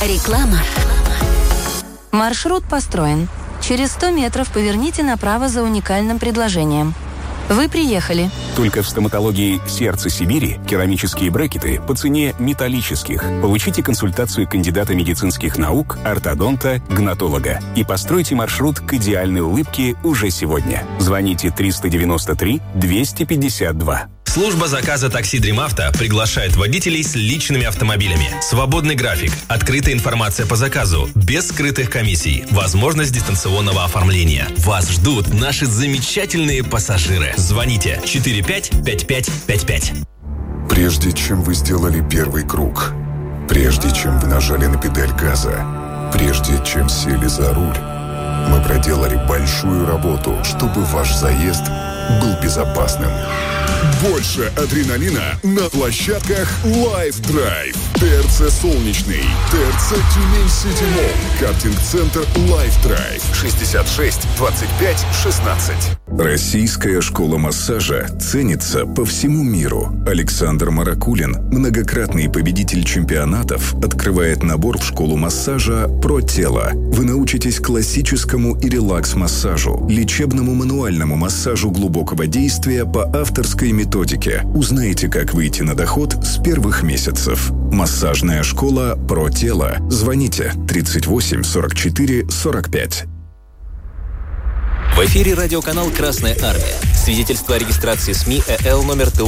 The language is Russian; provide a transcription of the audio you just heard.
Реклама. Маршрут построен. Через 100 метров поверните направо за уникальным предложением. Вы приехали. Только в стоматологии «Сердце Сибири» керамические брекеты по цене металлических. Получите консультацию кандидата медицинских наук, ортодонта, гнатолога и постройте маршрут к идеальной улыбке уже сегодня. Звоните 393-252. Служба заказа такси Dream Auto приглашает водителей с личными автомобилями. Свободный график, открытая информация по заказу, без скрытых комиссий, возможность дистанционного оформления. Вас ждут наши замечательные пассажиры. Звоните 455555. Прежде чем вы сделали первый круг, прежде чем вы нажали на педаль газа, прежде чем сели за руль, мы проделали большую работу, чтобы ваш заезд был безопасным. Больше адреналина на площадках Life Drive. ТРЦ Солнечный, ТРЦ Тюмень-Сити Молл, картинг-центр Life Drive. 66 25 16. Российская школа массажа ценится по всему миру. Александр Маракулин, многократный победитель чемпионатов, открывает набор в школу массажа «Про тело». Вы научитесь классическому и релакс-массажу, лечебному мануальному массажу глубокого действия по авторской методике. Узнаете, как выйти на доход с первых месяцев. Массажная школа «Про тело». Звоните 38 44 45. В эфире радиоканал «Красная Армия». Свидетельство о регистрации СМИ ЭЛ номер ТУ